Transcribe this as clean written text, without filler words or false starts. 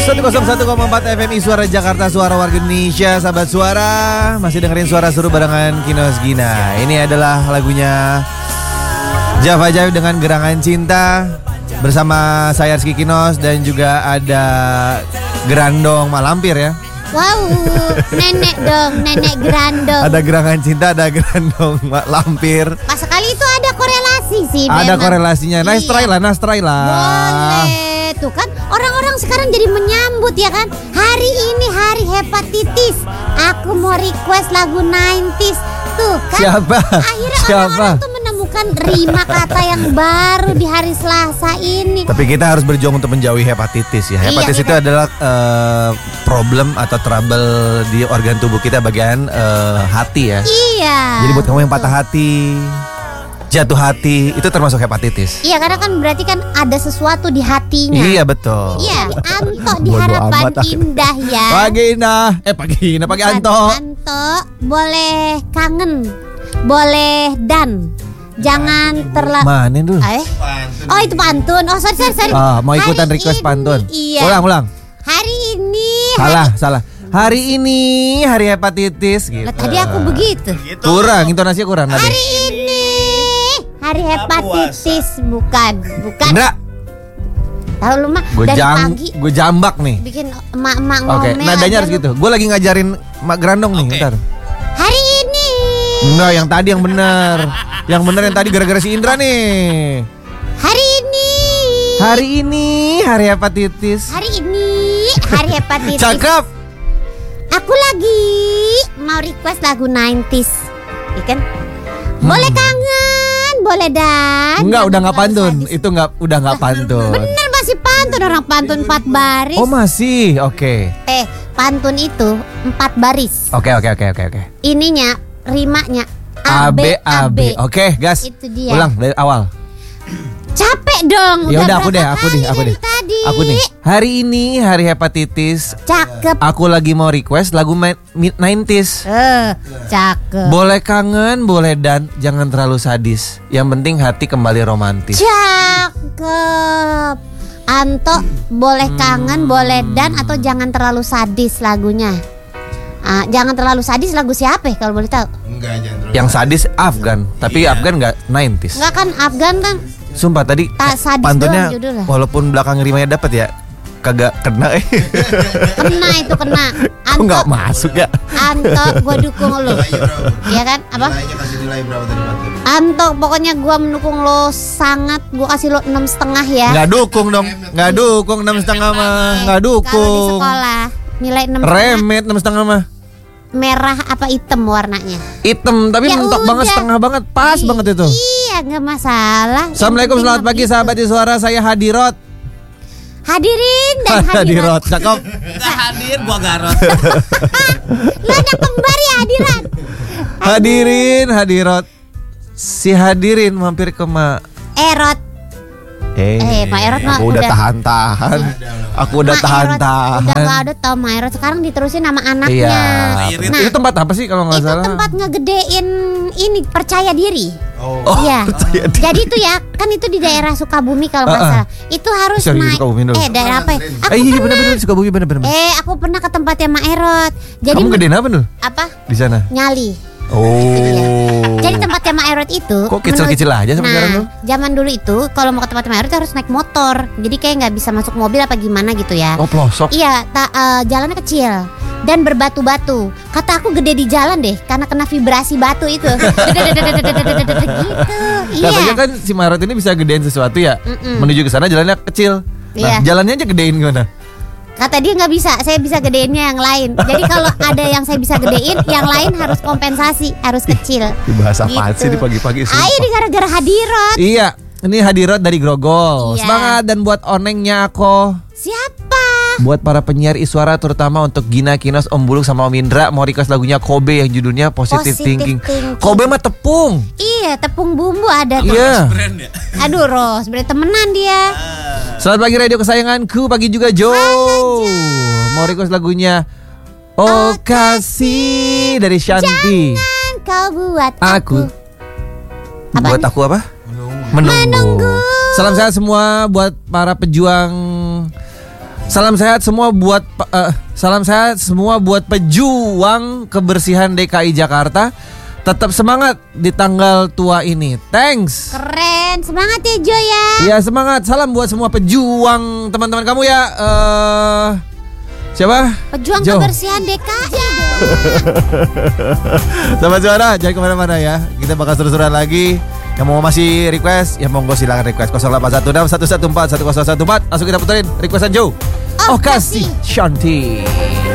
101,4 FM Suara Jakarta, suara warga Indonesia. Sahabat suara, masih dengerin suara seru barengan Kinos Gina. Ini adalah lagunya Java Jive dengan Gerangan Cinta. Bersama saya Rizky Kinos dan juga ada Gerandong Malampir ya. Wow, nenek dong, nenek Gerandong. Ada Gerangan Cinta, ada Gerandong Malampir. Pas sekali itu ada korelasi sih. Ada memang. korelasinya. Nice try lah. Boleh. Tuh kan orang-orang sekarang jadi menyambut ya kan. Hari ini hari hepatitis. Aku mau request lagu 90s. Tuh kan. Siapa? Akhirnya orang-orang tuh menemukan rima kata yang baru di hari Selasa ini. Tapi kita harus berjuang untuk menjauhi hepatitis ya. Hepatitis itu adalah problem atau trouble di organ tubuh kita bagian hati ya. Iya. Jadi buat kamu yang patah hati, jatuh hati, itu termasuk hepatitis. Iya, karena kan berarti kan ada sesuatu di hatinya. Iya betul. Iya, Anto di Harapan Indah ya. Pagi Anto. Anto, boleh kangen, boleh dan jangan terlalu. Mana dulu? Oh itu pantun. Oh sorry. Mau ikutan request pantun. Iya. Ulang. Hari ini. Salah. Hari ini hari hepatitis gitu. Tadi aku begitu. Kurang, intonasinya kurang tadi. Hari ini hari hepatitis bukan. Indra. Tahu lu mah dari pagi. Gue jambak nih. Bikin emak-emak ngomel. Oke, nadanya harus gitu. Gue lagi ngajarin Mak Gerandong nih, ntar. Hari ini. Enggak, yang tadi yang benar. Yang benar yang tadi gara-gara si Indra nih. Hari ini hari hepatitis. Hari ini hari hepatitis. Cakep. Aku lagi mau request lagu 90s. Ikan. Boleh kangen, boleh dan. Enggak, udah enggak pantun. Itu udah enggak pantun. Bener masih pantun, orang pantun 4 baris. Oh, masih. Oke. Pantun itu 4 baris. Oke. Ininya rimanya AB. Oke, gas. Itu dia. Ulang dari awal. Capek dong. Ya udah aku deh. Tadi. Aku nih. Hari ini hari hepatitis. Cakep. Aku lagi mau request lagu 90s. Cakep. Boleh kangen, boleh dan jangan terlalu sadis. Yang penting hati kembali romantis. Cakep. Anto, boleh kangen, boleh dan atau jangan terlalu sadis lagunya. Jangan terlalu sadis lagu siapa ya, kalau boleh tahu? Enggak, jangan terlalu. Yang sadis Afgan, tapi Afgan enggak 90s. Enggak kan Afgan kan. Sumpah tadi pantunnya walaupun belakang rimanya dapat ya, kagak kena. Kena itu kena. Kok nggak masuk ya? Anto, gue dukung lo. Iya kan? Apa? Nilainya kasih nilai berapa tadi pantun? Anto, pokoknya gue mendukung lo sangat. Gue kasih lo 6,5 ya. Nggak dukung dong. Nggak dukung 6,5 mah. Nggak dukung. Kalau di sekolah nilai 6,5. Remet 6,5 mah. Merah apa hitam warnanya? Hitam tapi Ya mentok udah. banget, setengah banget, pas banget itu. Iya, nggak masalah. Assalamualaikum, selamat pagi sahabat di suara, saya Hadirot. Hadirin dan Hadirot, cakep. Enggak hadir, gua garot. Lo anak kembar ya Hadiran. Hadirot. Si Hadirin mampir ke Mak Erot. Mak Erot mah aku udah tahan-tahan. Aku udah tahan-tahan. Udah gak ada tau Mak Erot. Sekarang diterusin nama anaknya. Iya. Itu tempat apa sih kalau nggak Itu salah? tempat ngegedein ini percaya diri. Oh, iya. percaya diri. Jadi itu ya, kan itu di daerah Sukabumi kalau nggak salah. Itu harus Sorry, naik. Sukabumi dulu. Daerah apa ya? Iya benar-benar Sukabumi benar-benar. Aku pernah ke tempatnya Mak Erot. Jadi Kamu gedein apa dulu? Apa? Di sana. Nyali. Oh. Jadi tempatnya Mak Erot itu Kok kecil-kecil aja sama sekarang tuh? Zaman dulu itu kalau mau ke tempat Mak Erot harus naik motor. Jadi kayak nggak bisa masuk mobil apa gimana gitu ya. Oh, pelosok. Iya, jalannya kecil dan berbatu-batu. Kata aku gede di jalan deh karena kena vibrasi batu itu. Gitu. Iya. Katanya kan si Marot ini bisa gedein sesuatu ya. Menuju ke sana jalannya kecil. Nah, Iya. jalannya aja gedein gimana? Kata dia nggak bisa, saya bisa gedeinnya yang lain. Jadi kalau ada yang saya bisa gedein, yang lain harus kompensasi, harus kecil. Bahasa apaan sih di pagi-pagi? Ini gara-gara Hadirot. Iya, ini Hadirot dari Grogol. Iya. Semangat dan buat onengnya aku. Siapa? Buat para penyiar Iswara terutama untuk Gina, Kinos, Om Buluk sama Om Indra mau request lagunya Kobe yang judulnya Positive Thinking. Kobe mah tepung. Iya, tepung bumbu ada tuh. Iya. Brand ya? Aduh, Ros, berarti temenan dia. Selamat pagi radio kesayanganku, pagi juga Jo. Mau request lagunya Oh Kasih dari Shanti. Jangan kau buat Aku. Apaan? Buat aku apa? Menunggu. Salam sehat semua buat para pejuang Salam sehat semua buat pejuang kebersihan DKI Jakarta. Tetap semangat di tanggal tua ini. Thanks. Keren, semangat ya Jo ya. Ya semangat. Salam buat semua pejuang teman-teman kamu ya. Siapa? Pejuang Jo. kebersihan DKI. Sobat Suara, jangan kemana-mana ya. Kita bakal seru-seruan lagi. Yang mau masih request, ya monggo silakan request 0816 114 1014. Langsung kita puterin requestan Joe. Oh kasih Shanti.